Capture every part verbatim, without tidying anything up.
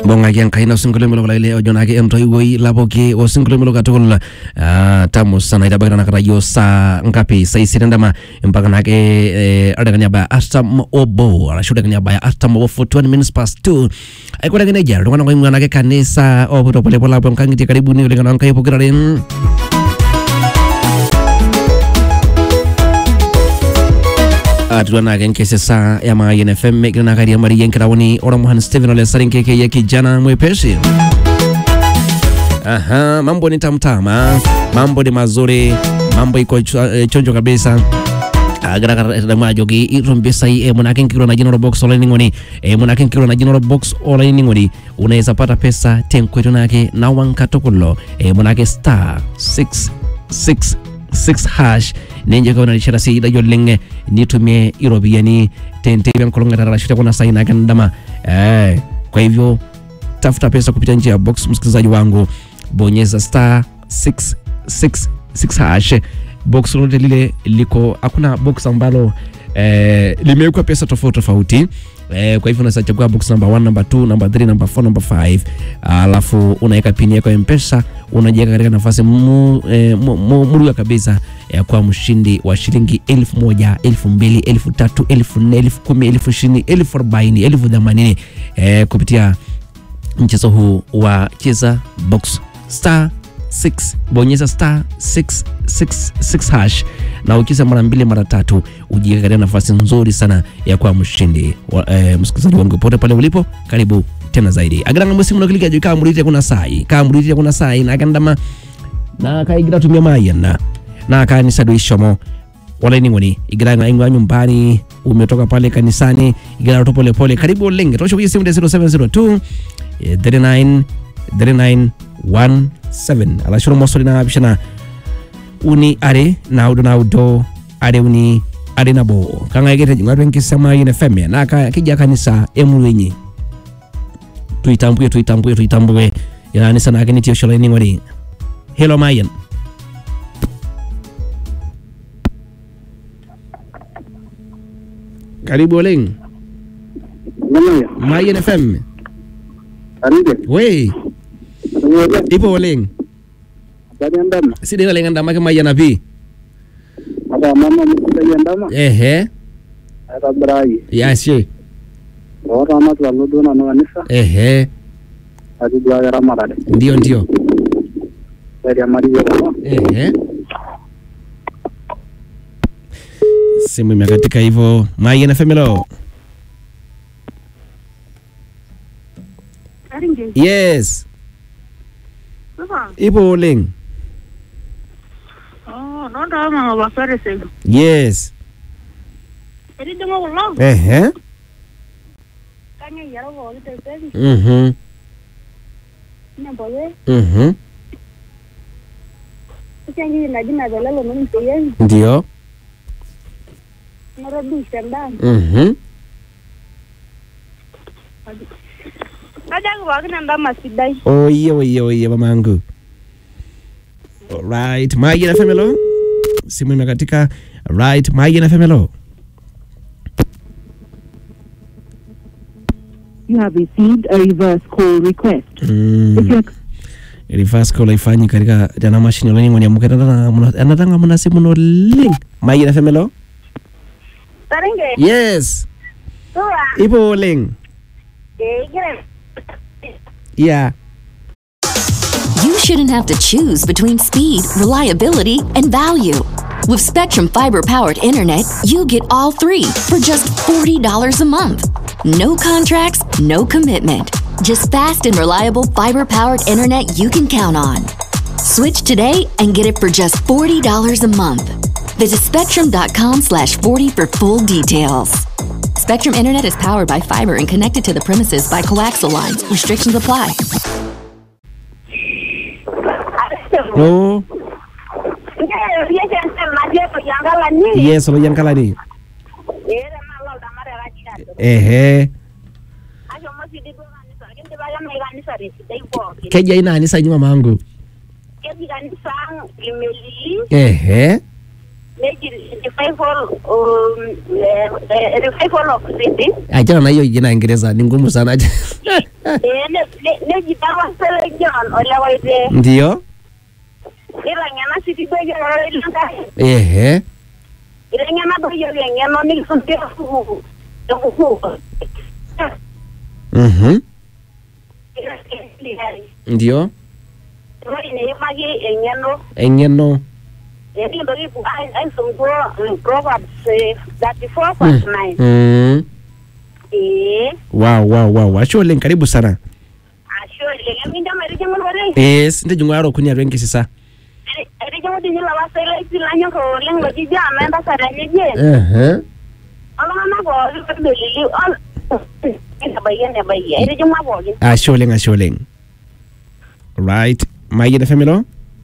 bonga yang kaina single melo la leo jona ke emto igoi laboke o single melo katul tamu sana ida bagana kara yosa ngapi sai sirendama mpaka nake ada kanya ba astam obo ala shuda kanya ba astam obo for twenty minutes past two ai kwa kanya jar ngana ngana nake kanisa obo to pole pola bonga ngiti karibu ni ngana nkai pokirarin Adwana gen kesesa ya ma N F M mekina kari ya mari yenkrawoni ora Mohan Steven ole sarin keke ya kijana mwepesi. Aha, mambo ni tamtama, mambo ni mazuri, mambo iko chonjo kabisa. Agara kara majogi irumbisa e munaken kiro na jino box online ngoni e munaken kiro na jino box online ngoni unaweza pata pesa tenkwetu nake na wankatokulo e munake star six six six hash nenje kwa nalishara si ida yolenge nitumie irobiani tente ya mkolonga tarashita kuna saina kandama eh, kwa hivyo tafuta pesa kupitia njia ya box msikilizaji wangu bonyeza star six six six hash box lote lile liko hakuna box ambalo eh, limewekwa pesa tofauti tofauti eh, kwa hivyo unaweza chagua box number one, number two, number three, number four, number five alafu unaweka pini yako ya M-Pesa unajiweka katika nafasi mu, eh, mu, mu, murua kabisa ya kwa mshindi wa shilingi elfu moja, elfu mbili, elfu tatu, elfu nne, elfu kumi, elfu ishirini, elfu arobaini, elfu themanini eh, kupitia mchezo huu wa cheza box star six bonyeza star six six six hash na ukiza mara mbili mara tatu ujiweka katika nafasi nzuri sana ya kwa mshindi eh, msikilizaji wangu pote pale ulipo karibu tena zaidi agranga musimu nakilika juu kama muriti kuna sai kama muriti kuna sai na kandama na kaigira tumia mayana na kanisa duishomo wala ni ngoni igranga ingwa nyumbani umetoka pale kanisani igranga to pole pole karibu lenge tosho kwa simu zero seven zero two three nine three nine one seven ala shuru mosori na bishana uni are na udo na udo are uni are nabo kanga igete ngaro nkisema N F M na ka kija kanisa emwenyi tuitambuye tuitambuye tuitambuye yana sana gani tio shola ni ngori hello mayen karibu leng Mayen F M Arinde we ipo leng Bani andama sidi leng andama ke Mayen api ada mama mukunda andama ehe ada brai yashe ora amat lalu dona kanisa ehe adi dua gara marade ndio ndio dari amari yo ehe simu imekatika hivyo Mayen F M lo yes Aha. ipo leng Oh, no ndo mama basare sego. yes Eri dengo ulo. ehe Kanya yaro go ite tedi. mhm Na bole. mhm Kyangi na jina dala lo mimi teyen. ndio Mara du shamba. mhm Ada go wagna ndama sidai. oye oye oye mamangu alright Mayen F M lo simu imekatika right Mayen F M lo You have received a reverse call request. mm. If you're reverse call ifanyi katika jana machine learning ngoni amukata na anatanga mna simu no link Mayen F M lo Tarenge. yes Tua. ipo link Eh, gire. yeah You shouldn't have to choose between speed, reliability, and value. With Spectrum fiber-powered internet, you get all three for just forty dollars a month. No contracts, no commitment. Just fast and reliable fiber-powered internet you can count on. Switch today and get it for just forty dollars a month. Visit spectrum.com slash 40 for full details. Spectrum Internet is powered by fiber and connected to the premises by coaxial lines. Restrictions apply. oh yes lo yankala ni ehe keja ina ni sanyi mamangu ehe Achana na hiyo jina Ingereza ni ngumu sana. Eh, ne ne jitawa selection ole waite. Ndio. Ira ngana siti bege ole langa. Ehe. Ira ngana do yo ngana ni sunte ku. Ku. Mhm. Ndio. Roi ne magi engeno. Engeno. Eri ndo ibu ai ai sungo Proverbs thirty-four verse nine. Mm. Eh. Wow, wow, wow. Ashole karibu sana. Ashole ngaminde mari jengol wale. Yes, ndio jungwaro kunya rengi sisa. Eri jengol dinyo la wasele silanyo ko lengo dijama enda saranye je. Eh. Ala na go lili al. Ina bayene bayi. Eri jengol bo. Ashole ashole. Right. Mayen F M lo?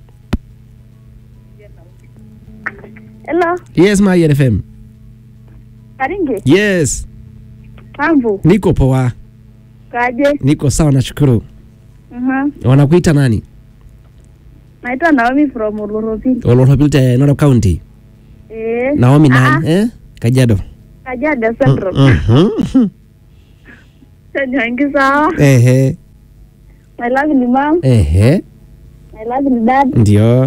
Hello. Yes, Mayen F M. Karinge. Yes. Mambo. Niko poa. Kaje. Niko sawa nashukuru. Mhm. Wanakuita nani? Naitwa Naomi from Olorobin. Olorobin te Narok County. Eh. Naomi nani? Eh? Kajiado. Kajiado Central. Mhm. Thank sawa. Ehe. I love you mom. Ehe. I love you dad. Ndio.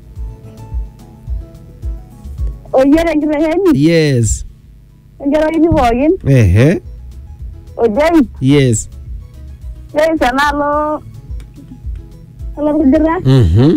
Oyere ngireheni. Yes. Ngero ini boyin. Ehe. Ojai. Yes. Yes, analo. Ala kudira. Mhm.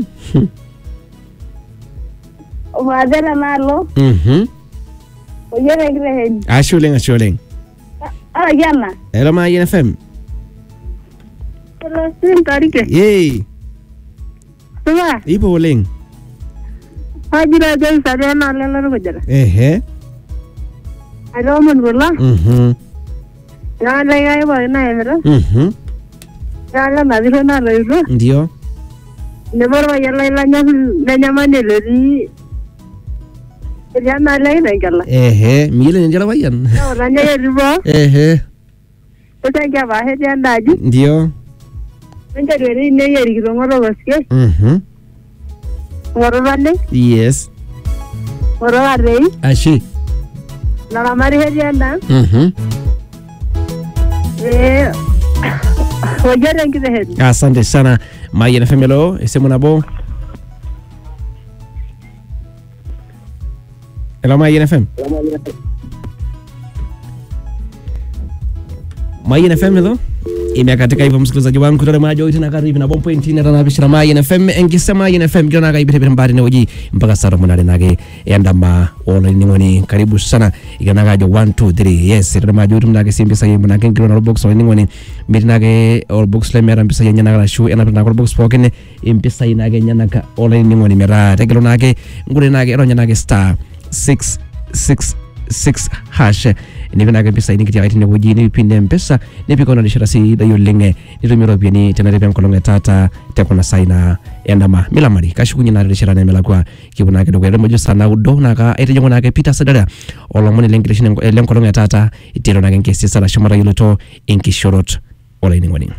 O madera nalo. Mhm. Oyere ngireheni. Ashole ashole. Ala jana. Hello Mayen F M. Hello, sin tarike. Yey. Tuwa. Ipo oleng. Hajira jai sarena lelo kudira. Ehe. Ado mun bola. Mhm. Ya na ya ba na emra. Mhm. Ya la na dijo na lo hizo. Ndio. Ne borwa ya la la nya na nya mane le di. Ya na la ina gala. Ehe, mile njala bayan. No, la nya ya ribo. Ehe. Ota kya ba he ya ndaji. Ndio. Nja re ne ya ri ngoro baske. Mhm. Ngoro bale. Yes. Ngoro are. Ashi. Na la mari he ya nda. Mhm. Eh. Ojere ngide he. Asante sana Mayen F M lo, esemo nabo. Hello Mayen F M. Mayen F M lo. Ime katika hivyo msikilizaji wangu kutoka majo tena karibu na bompo intini na nabishira Mayen F M engisema Mayen F M jona kaibire bire mbari neoji mpaka sara munale nage endama ona ni ngoni karibu sana igana gajo one two three yes tena majo tumna ke simbisa yimba na kengiro na box oni ngoni mbiri nage all box le mera mpisa yenya na shu ena na box pokene impisa inage nyana ka ona ni ngoni mera tegelo nage ngure nage ronya nage star six six six hash ni bina pesa ini kitia itine wujini pinde mpesa ni pikono ni shirasi da yolinge ni tumiro bieni tena rebe mkolonge tata tekona saina endama milamari kashukunyi na rishira na melakwa kibuna ke dogere mojo sana udo na ka ite jongo na ke Peter Sadara olomoni lengilishine lenkolonge tata itiro na ke sisa la shumara yuloto inkishorot ola ini ngoni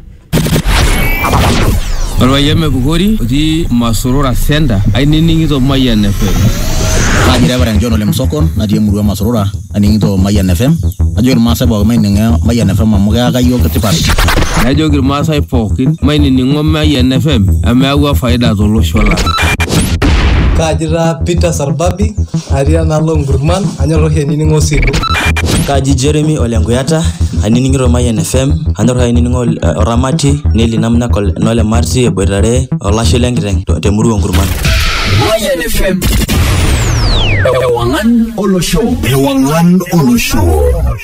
Alwa yeme kukori uti masurura senda aininingito Mayen F M. Ajira bara njono lem sokon na die murua masurura aningito Mayen F M. Ajor masa ba maininga Mayen F M amuga ga yo ketipari. Ajogir masa ipokin mainingo Mayen F M ameagwa faida zoloshola. Kajira Peter Sarbabi Ariana Longurman anyoro heningo sidu. Kaji Jeremy Olenguyata aniningiro Mayen F M anoro heningo uh, Oramati Neli namna kol nole Marti eboitare olasho lengireng temuru ngurman. Mayen F M. Ewangan Olo Show. Ewangan Olo Show.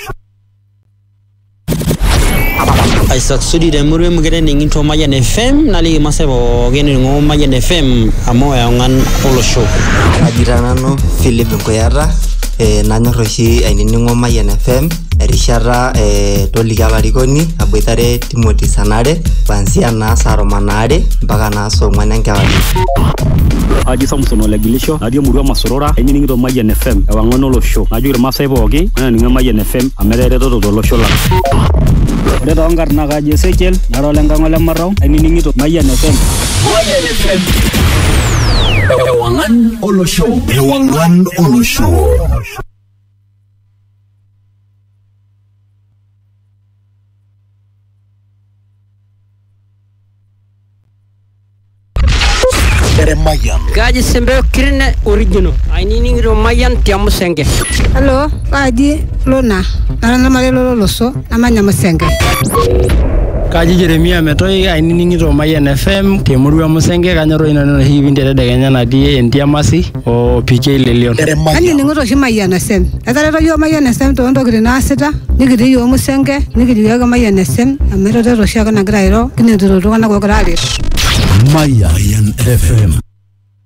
Isaac Sudi de muru mugere ningito Mayen F M nali masebo gene ngo Mayen F M amo ewangan Olo Show. Ajira nano Philip Koyara eh nanyor oshi ainingo Mayen F M erishata eh tolika barikoni aboitare Timothy Sanare kuanzia na saro manare mpaka na so mwana nkawali. Aji Samson Olegilisho adio murua masorora ainingo Mayen F M ewangan Olo Show. Ajura masebo ogi na ningo Mayen F M amerere todo dolo show la. Ore to ngar na gaje Sechel naro lenga ngole marau ainingo Mayen F M. Mayen F M. Ewangan Olo Show. Ewangan Olo Show. Mayan. Kaji sembe kirine original. Ainini ngiro Mayan tiamusenge. Hello, kaji Lona. Nana malelo loso, namanya musenge. Kaji Jeremia metoi ainini ngiro Mayan F M temurua musenge kanyoro inono hivi ndere degenya na die entiamasi o P K Lelion. Ani ngiro shi Mayan F M. Etare yo Mayan F M to ndo kirina asita, nikiri yo musenge, nikiri yo Mayan F M, amero ro shi kana grairo, kini ro ro kana ko grari. Mayan F M.